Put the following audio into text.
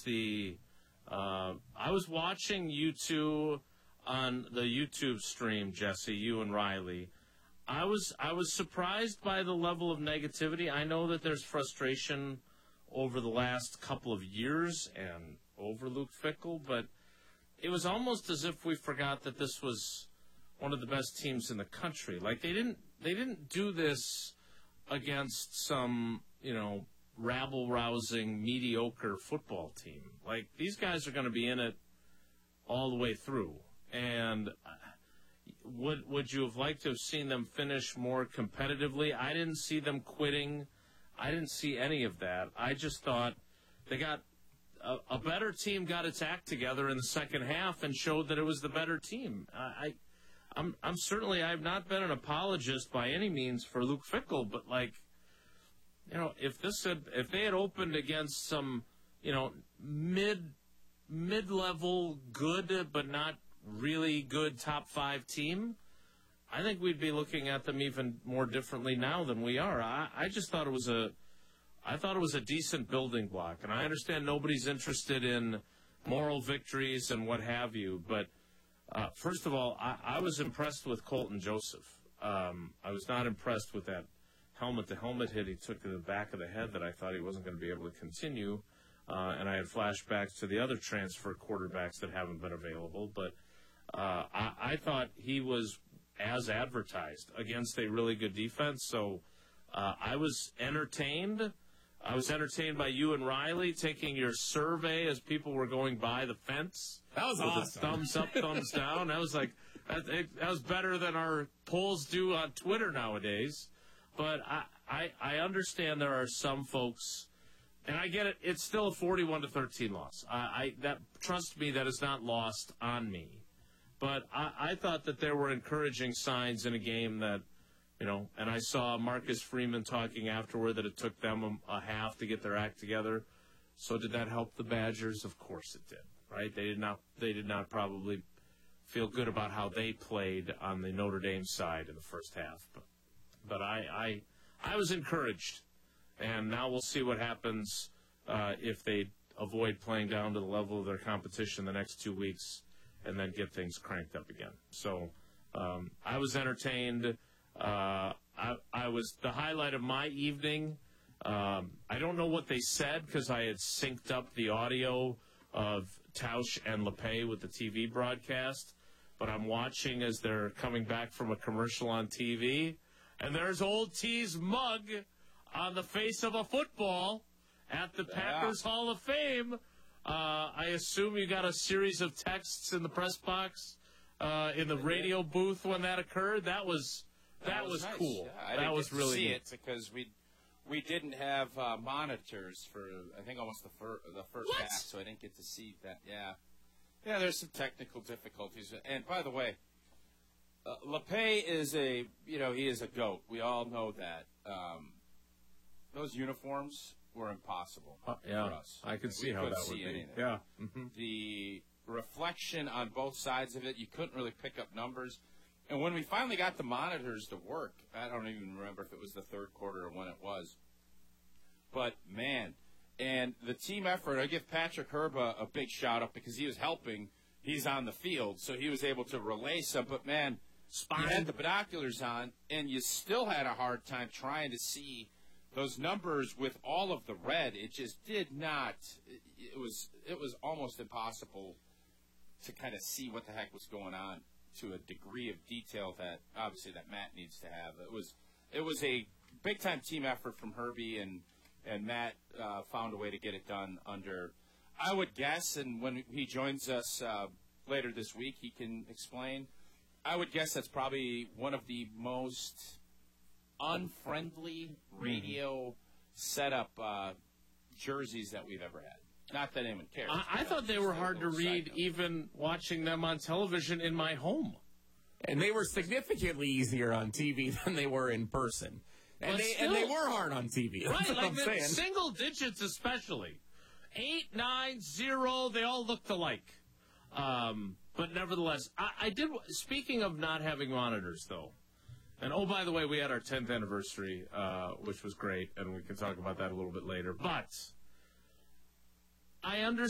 was I was watching you two on the YouTube stream, Jesse, you and Riley. I was surprised by the level of negativity. I know that there's frustration over the last couple of years and over Luke Fickell, but it was almost as if we forgot that this was one of the best teams in the country. Like they didn't do this against some, rabble-rousing, mediocre football team. Like these guys are going to be in it all the way through. And would you have liked to have seen them finish more competitively? I didn't see them quitting. I didn't see any of that. I just thought they got a better team got its act together in the second half and showed that it was the better team. I'm certainly, I've not been an apologist by any means for Luke Fickell, but if they had opened against some, mid-level good but not really good top 5 team, I think we'd be looking at them even more differently now than we are. I just thought it was a decent building block, and I understand nobody's interested in moral victories and what have you, but first of all, I was impressed with Colton Joseph. I was not impressed with that helmet-to-helmet hit he took to the back of the head that I thought he wasn't going to be able to continue, and I had flashbacks to the other transfer quarterbacks that haven't been available, but I thought he was as advertised against a really good defense, so I was entertained. I was entertained by you and Riley taking your survey as people were going by the fence. That was awesome. Thumbs up, thumbs down. That was that was better than our polls do on Twitter nowadays. But I understand there are some folks, and I get it. It's still a 41-13 loss. Trust me, that is not lost on me. But I thought that there were encouraging signs in a game that, and I saw Marcus Freeman talking afterward that it took them a half to get their act together. So did that help the Badgers? Of course it did, right? They did not probably feel good about how they played on the Notre Dame side in the first half. But I was encouraged, and now we'll see what happens if they avoid playing down to the level of their competition the next 2 weeks and then get things cranked up again. So I was entertained. I was the highlight of my evening. I don't know what they said because I had synced up the audio of Tausch and LePay with the TV broadcast, but I'm watching as they're coming back from a commercial on TV, and there's old T's mug on the face of a football at the Packers Hall of Fame. I assume you got a series of texts in the press box in the radio booth when that occurred. That was nice. Cool. Yeah, that was really see neat. It because we didn't have monitors for I think almost the first half, so I didn't get to see that. Yeah. There's some technical difficulties, and by the way, LePay is he is a GOAT. We all know that. Those uniforms were impossible for us. I could see how that would be. Anything. Yeah. Mm-hmm. The reflection on both sides of it, you couldn't really pick up numbers. And when we finally got the monitors to work, I don't even remember if it was the third quarter or when it was. But, man, and the team effort, I give Patrick Herb a big shout-out because he was helping. He's on the field, so he was able to relay some. But, man, you had the binoculars on, and you still had a hard time trying to see those numbers with all of the red. It just did not. It was almost impossible to kind of see what the heck was going on to a degree of detail that obviously that Matt needs to have. It was a big time team effort from Herbie, and Matt found a way to get it done under, I would guess, and when he joins us later this week, he can explain. I would guess that's probably one of the most unfriendly radio setup jerseys that we've ever had. Not that anyone cares. I thought they were hard to read even watching them on television in my home. And they were significantly easier on TV than they were in person. And they were hard on TV. Right, That's like what I'm saying. Single digits especially. 8, 9, 0, they all looked alike. But nevertheless, I did, speaking of not having monitors, though, and oh, by the way, we had our 10th anniversary, which was great, and we can talk about that a little bit later. But I understand.